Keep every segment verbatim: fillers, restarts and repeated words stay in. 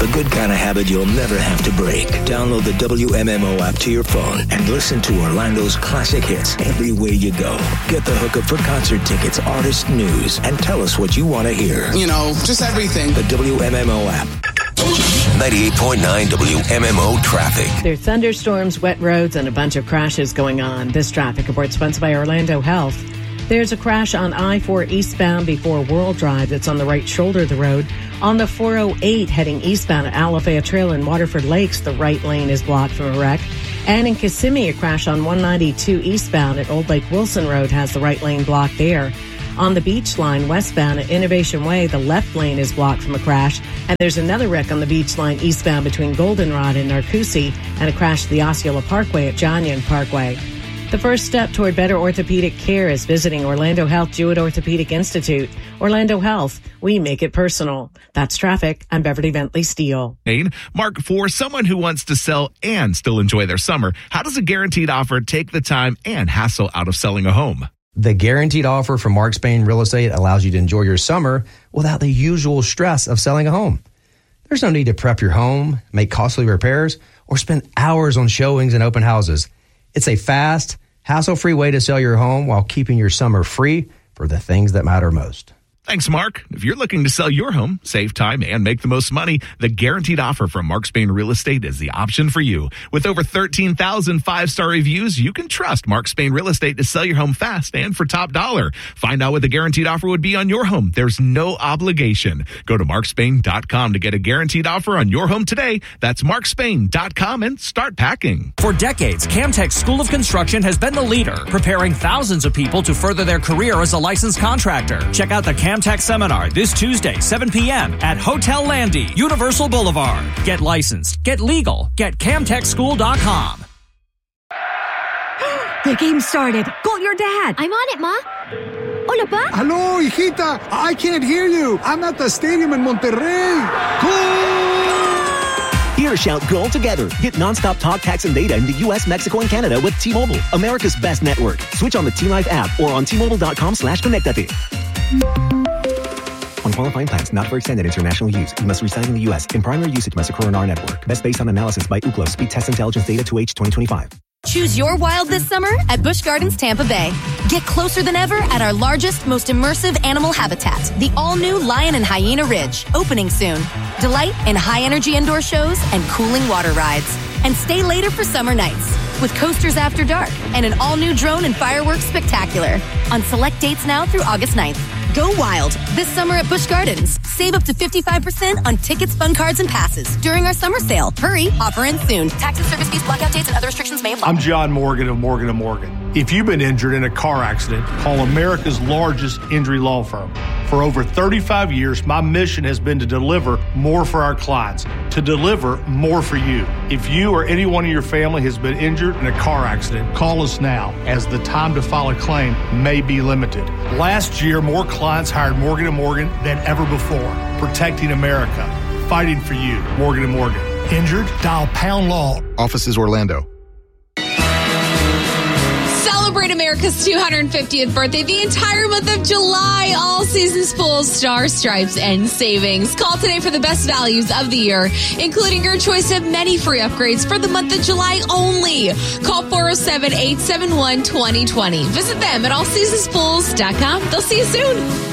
The good kind of habit you'll never have to break. Download the W M M O app to your phone and listen to Orlando's classic hits everywhere you go. Get the hookup for concert tickets, artist news, and tell us what you want to hear. You know, just everything. The W M M O app. ninety-eight point nine W M M O traffic. There are thunderstorms, wet roads, and a bunch of crashes going on. This traffic report sponsored by Orlando Health. There's a crash on I four eastbound before World Drive that's on the right shoulder of the road. On the four oh eight heading eastbound at Alafaya Trail in Waterford Lakes, the right lane is blocked from a wreck. And in Kissimmee, a crash on one ninety-two eastbound at Old Lake Wilson Road has the right lane blocked there. On the Beach Line westbound at Innovation Way, the left lane is blocked from a crash. And there's another wreck on the Beach Line eastbound between Goldenrod and Narcoossee, and a crash at the Osceola Parkway at Johnion Parkway. The first step toward better orthopedic care is visiting Orlando Health Jewett Orthopedic Institute. Orlando Health, we make it personal. That's traffic. I'm Beverly Bentley Steele. Mark, for someone who wants to sell and still enjoy their summer, how does a guaranteed offer take the time and hassle out of selling a home? The guaranteed offer from Mark Spain Real Estate allows you to enjoy your summer without the usual stress of selling a home. There's no need to prep your home, make costly repairs, or spend hours on showings and open houses. It's a fast, hassle-free way to sell your home while keeping your summer free for the things that matter most. Thanks, Mark. If you're looking to sell your home, save time, and make the most money, the guaranteed offer from Mark Spain Real Estate is the option for you. With over thirteen thousand five-star reviews, you can trust Mark Spain Real Estate to sell your home fast and for top dollar. Find out what the guaranteed offer would be on your home. There's no obligation. Go to mark spain dot com to get a guaranteed offer on your home today. That's mark spain dot com and start packing. For decades, Camtech School of Construction has been the leader, preparing thousands of people to further their career as a licensed contractor. Check out the Camtech Seminar this Tuesday, seven p.m. at Hotel Landy, Universal Boulevard. Get licensed, get legal, get camtech school dot com. The game started. Call your dad. I'm on it, Ma. Hola, Pa. Hello, hijita. I can't hear you. I'm at the stadium in Monterrey. Goal! Here, shout goal together. Get nonstop talk, text, and data in the U S, Mexico, and Canada with T-Mobile, America's best network. Switch on the T-Life app or on T Mobile dot com slash connectate. On qualifying plans not for extended international use, you must reside in the U S. In primary usage, must occur on our network. Best based on analysis by Ookla. Speed Test Intelligence Data to H twenty twenty-five. Choose your wild this summer at Busch Gardens Tampa Bay. Get closer than ever at our largest, most immersive animal habitat, the all-new Lion and Hyena Ridge, opening soon. Delight in high-energy indoor shows and cooling water rides. And stay later for summer nights with coasters after dark and an all-new drone and fireworks spectacular on select dates now through August ninth. Go wild this summer at Busch Gardens. Save up to fifty-five percent on tickets, fun cards, and passes during our summer sale. Hurry, offer ends soon. Tax and service fees, blackout dates, and other restrictions may apply. I'm John Morgan of Morgan and Morgan. If you've been injured in a car accident, call America's largest injury law firm. For over thirty-five years, my mission has been to deliver more for our clients, to deliver more for you. If you or anyone in your family has been injured in a car accident, call us now, as the time to file a claim may be limited. Last year, more clients hired Morgan and Morgan than ever before, protecting America, fighting for you. Morgan and Morgan. Injured? Dial Pound Law. Offices Orlando. Celebrate America's two hundred fiftieth birthday the entire month of July. All seasons full, Star Stripes, and savings. Call today for the best values of the year, including your choice of many free upgrades for the month of July only. Call four oh seven, eight seven one, two oh two oh. Visit them at all seasons pools dot com. They'll see you soon.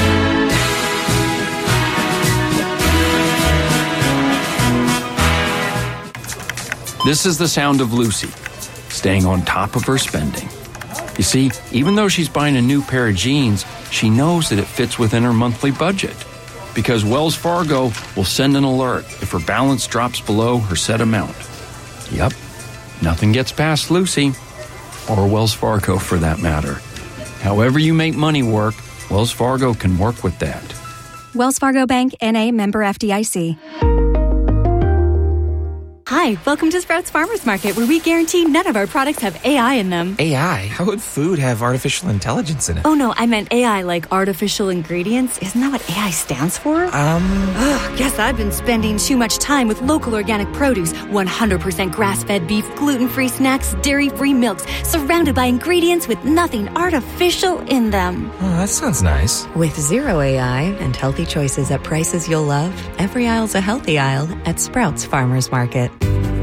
This is the sound of Lucy, staying on top of her spending. You see, even though she's buying a new pair of jeans, she knows that it fits within her monthly budget. Because Wells Fargo will send an alert if her balance drops below her set amount. Yep, nothing gets past Lucy, or Wells Fargo for that matter. However you make money work, Wells Fargo can work with that. Wells Fargo Bank, N A, member F D I C. Hi, welcome to Sprouts Farmers Market, where we guarantee none of our products have A I in them. A I? How would food have artificial intelligence in it? Oh, no, I meant A I like artificial ingredients. Isn't that what A I stands for? Um... Ugh, guess I've been spending too much time with local organic produce, one hundred percent grass-fed beef, gluten-free snacks, dairy-free milks, surrounded by ingredients with nothing artificial in them. Oh, that sounds nice. With zero A I and healthy choices at prices you'll love, every aisle's a healthy aisle at Sprouts Farmers Market.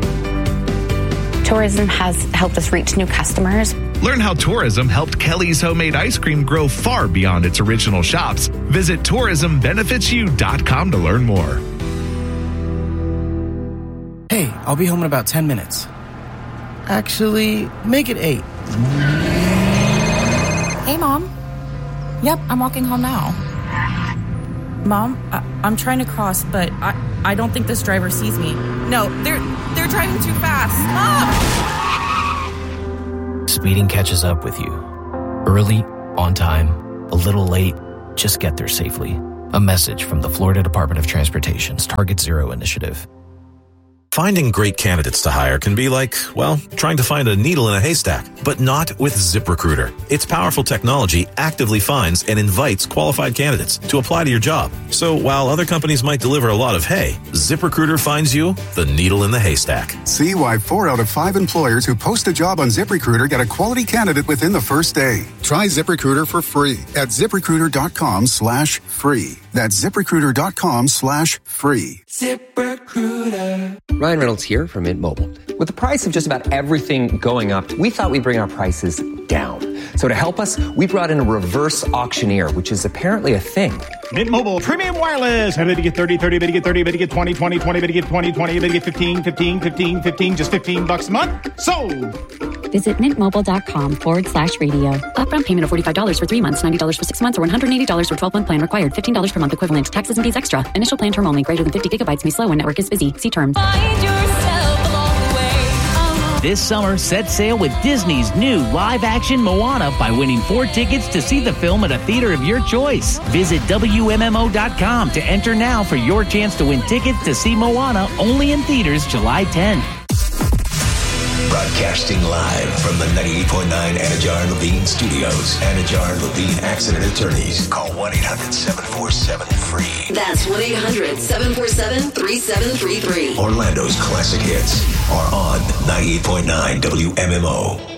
Tourism has helped us reach new customers. Learn how tourism helped Kelly's Homemade Ice Cream grow far beyond its original shops. Visit tourism benefits you dot com to learn more. Hey, I'll be home in about ten minutes. Actually, make it eight. Hey, Mom. Yep, I'm walking home now. Mom, I- I'm trying to cross, but I, I don't think this driver sees me. No, they're they're driving too fast. Mom! Speeding catches up with you. Early, on time, a little late, just get there safely. A message from the Florida Department of Transportation's Target Zero initiative. Finding great candidates to hire can be like, well, trying to find a needle in a haystack, but not with ZipRecruiter. Its powerful technology actively finds and invites qualified candidates to apply to your job. So while other companies might deliver a lot of hay, ZipRecruiter finds you the needle in the haystack. See why four out of five employers who post a job on ZipRecruiter get a quality candidate within the first day. Try ZipRecruiter for free at ZipRecruiter.com slash free. That's ZipRecruiter.com slash free. ZipRecruiter. Ryan Reynolds here from Mint Mobile. With the price of just about everything going up, we thought we'd bring our prices down. So to help us, we brought in a reverse auctioneer, which is apparently a thing. Mint Mobile Premium Wireless. How about you get thirty, thirty, bet you get thirty, bet you get twenty, twenty, twenty, bet you get twenty, twenty, bet you get fifteen, fifteen, fifteen, fifteen, just fifteen bucks a month? Sold! Visit mintmobile.com forward slash radio. Upfront payment of forty-five dollars for three months, ninety dollars for six months, or one hundred eighty dollars for twelve-month plan required. fifteen dollars per month equivalent. Taxes and fees extra. Initial plan term only. Greater than fifty gigabytes may slow when network is busy. See terms. Find yourself along the way. Oh. This summer, set sail with Disney's new live-action Moana by winning four tickets to see the film at a theater of your choice. Visit W M M O dot com to enter now for your chance to win tickets to see Moana only in theaters July tenth. Broadcasting live from the ninety-eight point nine Anajar and Levine Studios. Anajar and Levine Accident Attorneys. Call one eight hundred seven four seven free. That's one eight hundred seven four seven three seven three three. Orlando's classic hits are on ninety-eight point nine W M M O.